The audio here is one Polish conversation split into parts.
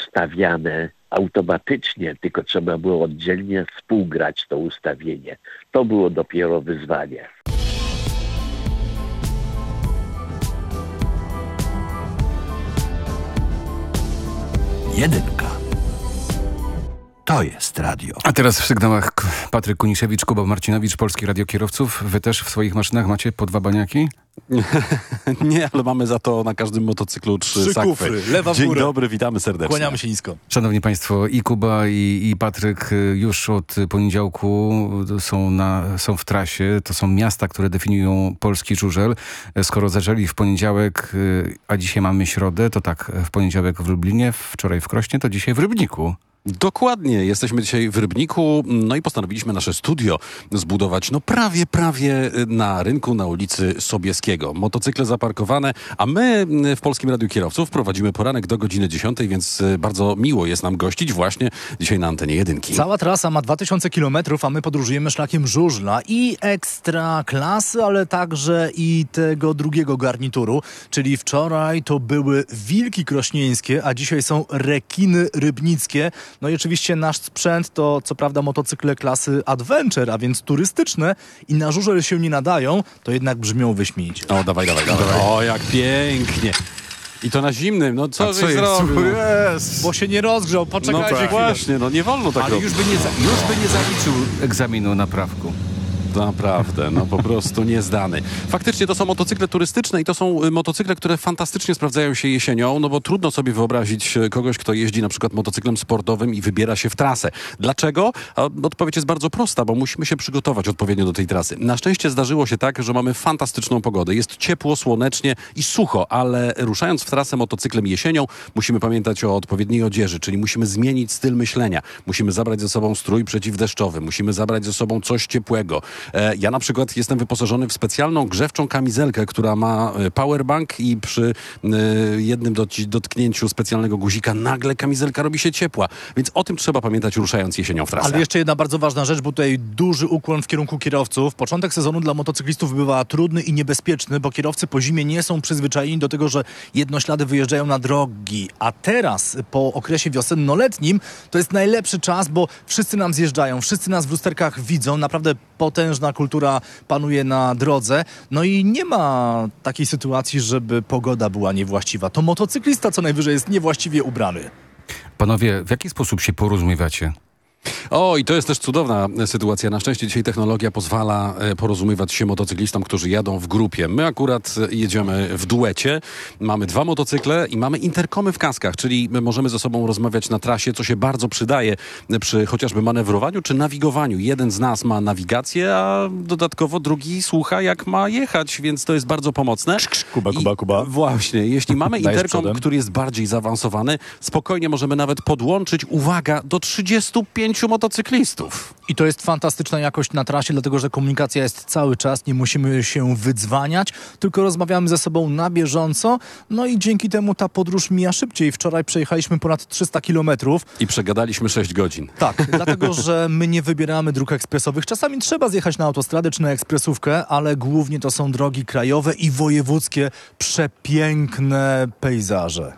ustawiane automatycznie, tylko trzeba było oddzielnie współgrać to ustawienie. To było dopiero wyzwanie. Jedynka. To jest radio. A teraz w sygnałach Patryk Kuniszewicz, Kuba Marcinowicz, Polski Radio Kierowców. Wy też w swoich maszynach macie po 2 baniaki? Nie, ale mamy za to na każdym motocyklu 3 kufry, lewa w Dzień górę. dobry, witamy serdecznie. Kłaniamy się nisko. Szanowni Państwo, i Kuba, i Patryk już od poniedziałku są w trasie. To są miasta, które definiują polski żużel. Skoro zaczęli w poniedziałek, a dzisiaj mamy środę, to tak, w poniedziałek w Lublinie, wczoraj w Krośnie, to dzisiaj w Rybniku. Dokładnie, jesteśmy dzisiaj w Rybniku, no i postanowiliśmy nasze studio zbudować, prawie na rynku na ulicy Sobieskiego. Motocykle zaparkowane, a my w Polskim Radiu Kierowców prowadzimy poranek do godziny 10, więc bardzo miło jest nam gościć właśnie dzisiaj na antenie Jedynki. Cała trasa ma 2000 km, a my podróżujemy szlakiem żużla i ekstra klasy, ale także i tego drugiego garnituru, czyli wczoraj to były wilki krośnieńskie, a dzisiaj są rekiny rybnickie. No i oczywiście nasz sprzęt to co prawda motocykle klasy Adventure, a więc turystyczne i na żużel się nie nadają, to jednak brzmią wyśmienicie. O, dawaj. O, jak pięknie. I to na zimnym, no co żeś zrobił? Bo się nie rozgrzał, poczekajcie chwilę. Właśnie, nie wolno tak Ale robić. już by nie zaliczył egzaminu na prawku. Naprawdę, po prostu niezdany. Faktycznie to są motocykle turystyczne i to są motocykle, które fantastycznie sprawdzają się jesienią, bo trudno sobie wyobrazić kogoś, kto jeździ na przykład motocyklem sportowym i wybiera się w trasę. Dlaczego? Odpowiedź jest bardzo prosta, bo musimy się przygotować odpowiednio do tej trasy. Na szczęście zdarzyło się tak, że mamy fantastyczną pogodę. Jest ciepło, słonecznie i sucho, ale ruszając w trasę motocyklem jesienią, musimy pamiętać o odpowiedniej odzieży, czyli musimy zmienić styl myślenia. Musimy zabrać ze sobą strój przeciwdeszczowy, musimy zabrać ze sobą coś ciepłego. Ja na przykład jestem wyposażony w specjalną grzewczą kamizelkę, która ma powerbank i przy jednym dotknięciu specjalnego guzika nagle kamizelka robi się ciepła. Więc o tym trzeba pamiętać ruszając jesienią w trasę. Ale jeszcze jedna bardzo ważna rzecz, bo tutaj duży ukłon w kierunku kierowców. Początek sezonu dla motocyklistów bywa trudny i niebezpieczny, bo kierowcy po zimie nie są przyzwyczajeni do tego, że jednoślady wyjeżdżają na drogi. A teraz, po okresie wiosenno-letnim, to jest najlepszy czas, bo wszyscy nam zjeżdżają, wszyscy nas w lusterkach widzą. Naprawdę potężna kultura panuje na drodze. No i nie ma takiej sytuacji, żeby pogoda była niewłaściwa. To motocyklista co najwyżej jest niewłaściwie ubrany. Panowie, w jaki sposób się porozumiewacie? O, i to jest też cudowna sytuacja. Na szczęście dzisiaj technologia pozwala porozumiewać się motocyklistom, którzy jadą w grupie. My akurat jedziemy w duecie. Mamy 2 motocykle i mamy interkomy w kaskach, czyli my możemy ze sobą rozmawiać na trasie, co się bardzo przydaje przy chociażby manewrowaniu czy nawigowaniu. Jeden z nas ma nawigację, a dodatkowo drugi słucha, jak ma jechać, więc to jest bardzo pomocne. Kuba. Właśnie, jeśli mamy interkom, przodem. który jest bardziej zaawansowany, spokojnie możemy nawet podłączyć, uwaga, do 35 motocyklistów. I to jest fantastyczna jakość na trasie, dlatego że komunikacja jest cały czas, nie musimy się wydzwaniać, tylko rozmawiamy ze sobą na bieżąco, no i dzięki temu ta podróż mija szybciej. Wczoraj przejechaliśmy ponad 300 kilometrów. I przegadaliśmy 6 godzin. Tak, dlatego że my nie wybieramy dróg ekspresowych. Czasami trzeba zjechać na autostradę czy na ekspresówkę, ale głównie to są drogi krajowe i wojewódzkie, przepiękne pejzaże.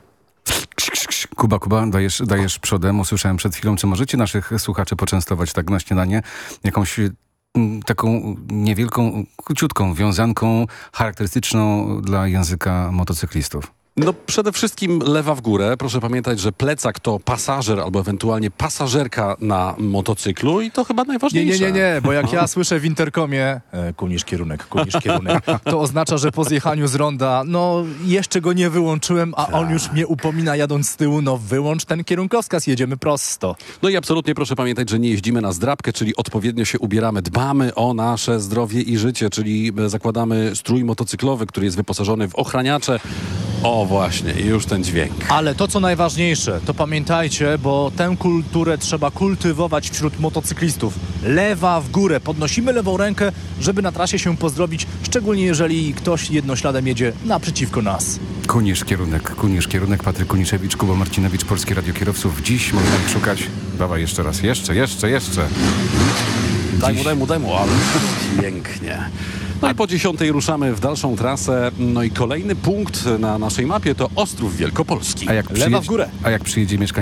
Kuba, dajesz przodem. Usłyszałem przed chwilą, czy możecie naszych słuchaczy poczęstować tak na śniadanie jakąś taką niewielką, króciutką wiązanką charakterystyczną dla języka motocyklistów? Przede wszystkim lewa w górę. Proszę pamiętać, że plecak to pasażer albo ewentualnie pasażerka na motocyklu i to chyba najważniejsze. Nie, bo jak ja słyszę w interkomie kunisz kierunek, to oznacza, że po zjechaniu z ronda, jeszcze go nie wyłączyłem, a on już mnie upomina jadąc z tyłu, wyłącz ten kierunkowskaz, jedziemy prosto. No i absolutnie proszę pamiętać, że nie jeździmy na zdrabkę, czyli odpowiednio się ubieramy, dbamy o nasze zdrowie i życie, czyli zakładamy strój motocyklowy, który jest wyposażony w ochraniacze. O właśnie, już ten dźwięk. Ale to, co najważniejsze, to pamiętajcie, bo tę kulturę trzeba kultywować wśród motocyklistów. Lewa w górę. Podnosimy lewą rękę, żeby na trasie się pozdrowić, szczególnie jeżeli ktoś jednośladem jedzie naprzeciwko nas. Kunisz kierunek, Patryk Kuniszewicz, Kuba Marcinowicz, Polskie Radio Kierowców. Dziś można ich szukać. Dawaj jeszcze raz, jeszcze. Daj mu, ale pięknie. No i po 10 ruszamy w dalszą trasę. No i kolejny punkt na naszej mapie to Ostrów Wielkopolski. Lewa w górę. A jak przyjedzie mieszkańca